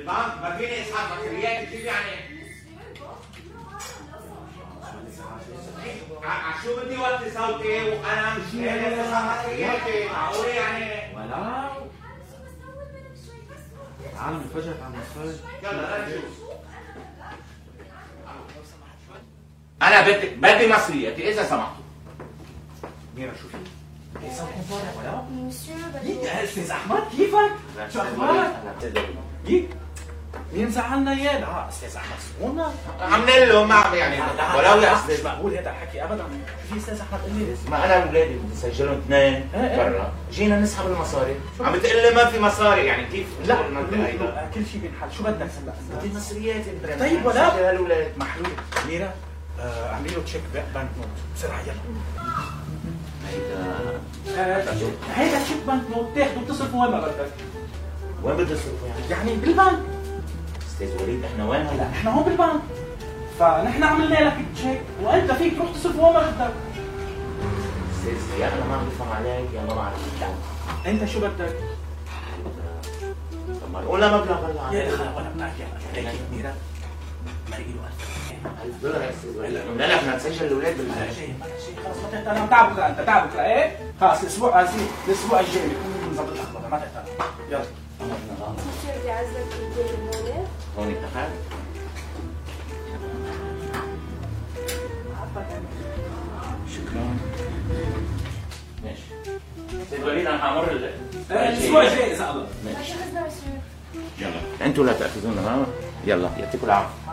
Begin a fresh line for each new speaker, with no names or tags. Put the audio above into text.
بالبنك ما فيني اسحب مصريات كيف يعني؟ شو بدي وطي صوتي وانا مش قادر اسحب مصرياتي، معقول يعني؟
ولا تعال نفجر على المصاري.
يلا نشوف. انا بدي مصرياتي اذا سمحتوا.
ميرا شو في؟ ولا؟ يا استاذ احمد كيفك؟ شو اخبارك؟ يك مين زعلنا اياه؟ لا استاذ احمد سمونا
عاملين له ما عم يعني ولو يا
مش مقبول هذا الحكي ابدا. في استاذ احمد قال لي
ما انا واولادي بدي اسجلهم اثنين برا، جينا نسحب المصاري، عم بتقول لي ما في مصاري، يعني كيف؟
لا كل شيء بينحل، شو بدك هلا؟
بدي مصرياتي
طيب ولا
هالولاد
محلول. ميرا اعملي له تشيك بنك نوت بسرعه يلا. هيدا تشيك بنك نوت تاخده بتصرفه وين ما بدك.
وين بدي اصرفه يعني؟
يعني بالبنك.
استاذ وليد احنا وين هلا؟
احنا هون بالبنك، فنحن عملنا لك تشيك وانت فيك تروح تصرفه وين ما بدك.
استاذ يا انا ما عم بفهم عليك يا ما بعرف.
انت شو بدك؟
طب ما نقولها مبلغ هلا
يا اخي ولا بنحكي عليك ميرا ما لقي له
$1000 يا استاذ وليد. قلنا لك بدنا نسجل الاولاد
شيء خلص ما تهتم. انا تعبك انت تعبك ايه؟ خلص الاسبوع الجاي بكون نظبط الاخبار ما تهتم. يلا
بدي اعزك بالدنيا
هون تحت.
شكرا.
ماشي استاذ وليد انا حامر
الاسبوع الجاي اذا الله.
ماشي يلا انتوا لا تاخذونا ما يلا يعطيكم العافيه.